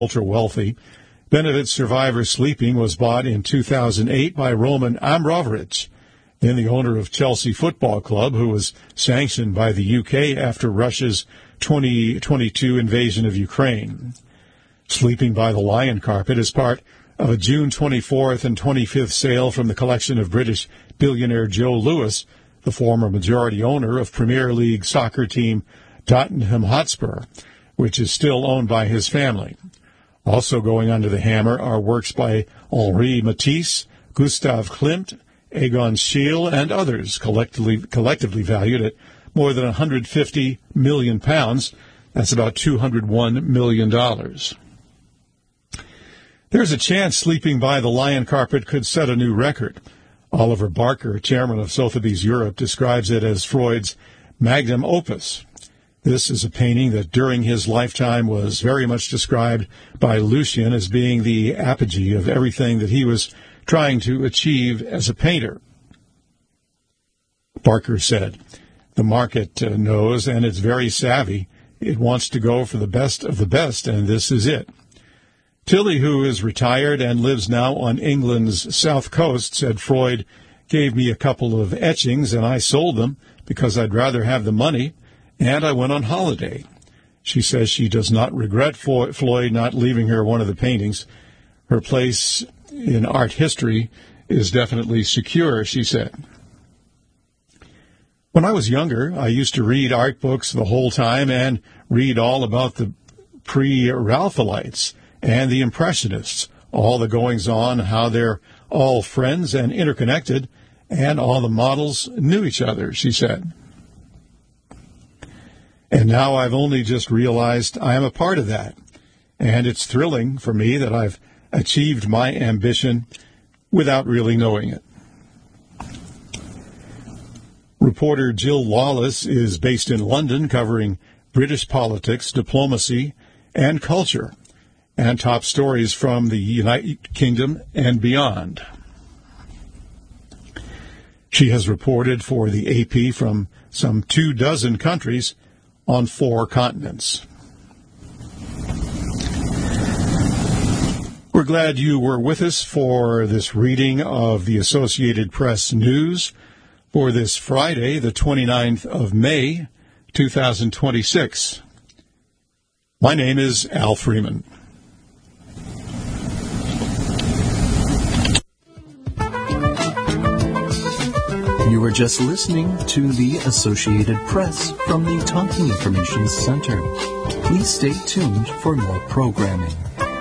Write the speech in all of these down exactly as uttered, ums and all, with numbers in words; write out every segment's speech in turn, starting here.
ultra-wealthy. Benefit survivor sleeping was bought in two thousand eight by Roman Abramovich, then the owner of Chelsea Football Club, who was sanctioned by the U K after Russia's twenty twenty-two invasion of Ukraine. Sleeping by the Lion Carpet is part of a June twenty-fourth and twenty-fifth sale from the collection of British billionaire Joe Lewis, the former majority owner of Premier League soccer team Tottenham Hotspur, which is still owned by his family. Also going under the hammer are works by Henri Matisse, Gustav Klimt, Egon Schiele, and others, collectively, collectively valued at more than one hundred fifty million pounds. That's about two hundred one million dollars. There's a chance Sleeping by the Lion Carpet could set a new record. Oliver Barker, chairman of Sotheby's Europe, describes it as Freud's magnum opus. This is a painting that during his lifetime was very much described by Lucian as being the apogee of everything that he was trying to achieve as a painter. Barker said, "The market uh, knows, and it's very savvy. It wants to go for the best of the best, and this is it." Tilly, who is retired and lives now on England's south coast, said Freud gave me a couple of etchings, and I sold them because I'd rather have the money, and I went on holiday. She says she does not regret Floyd not leaving her one of the paintings. Her place in art history is definitely secure, she said. When I was younger, I used to read art books the whole time and read all about the pre-Raphaelites and the Impressionists, all the goings-on, how they're all friends and interconnected, and all the models knew each other, she said. And now I've only just realized I am a part of that, and it's thrilling for me that I've achieved my ambition without really knowing it. Reporter Jill Lawless is based in London, covering British politics, diplomacy, and culture, and top stories from the United Kingdom and beyond. She has reported for the A P from some two dozen countries on four continents. We're glad you were with us for this reading of the Associated Press News for this Friday, the twenty-ninth of May, two thousand twenty-six. My name is Al Freeman. You were just listening to the Associated Press from the Talking Information Center. Please stay tuned for more programming.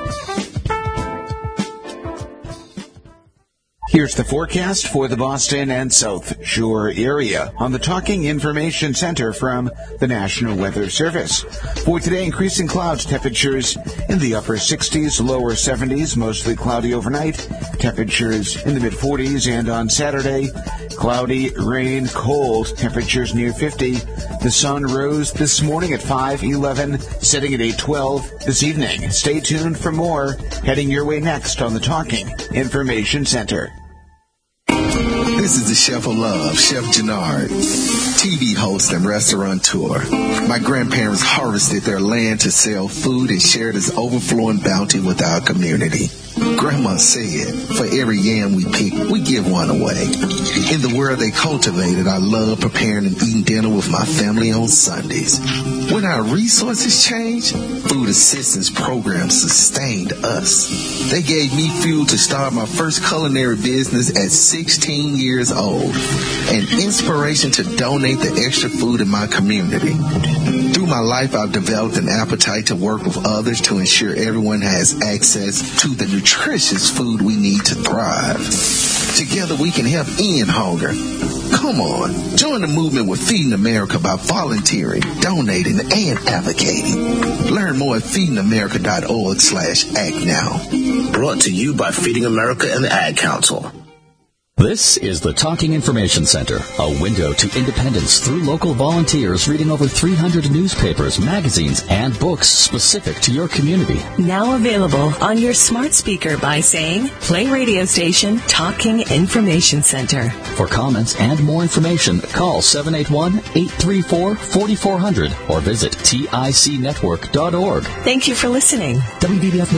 Here's the forecast for the Boston and South Shore area on the Talking Information Center from the National Weather Service. For today, increasing clouds, temperatures in the upper sixties, lower seventies, mostly cloudy overnight, temperatures in the mid-forties, and on Saturday, cloudy, rain, cold, temperatures near fifty. The sun rose this morning at five eleven, setting at eight twelve this evening. Stay tuned for more heading your way next on the Talking Information Center. This is the Chef of Love, Chef Jannard, T V host and restaurateur. My grandparents harvested their land to sell food and shared its overflowing bounty with our community. Grandma said, for every yam we pick, we give one away. In the world they cultivated, I love preparing and eating dinner with my family on Sundays. When our resources changed, food assistance programs sustained us. They gave me fuel to start my first culinary business at sixteen years old, and inspiration to donate the extra food in my community. Through my life, I've developed an appetite to work with others to ensure everyone has access to the nutritious food we need to thrive. Together we can help end hunger. Come on, join the movement with Feeding America by volunteering, donating, and advocating. Learn more at feedingamerica.org slash act now. Brought to you by Feeding America and the Ad Council. This is the Talking Information Center, a window to independence through local volunteers reading over three hundred newspapers, magazines, and books specific to your community. Now available on your smart speaker by saying, play radio station Talking Information Center. For comments and more information, call seven eight one, eight three four, four four zero zero or visit tic network dot org. Thank you for listening. W B B F